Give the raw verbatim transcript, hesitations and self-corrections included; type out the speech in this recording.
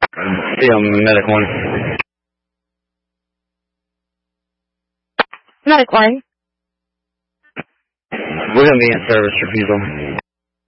See you on medic one. Medic one. We're gonna be in service for people.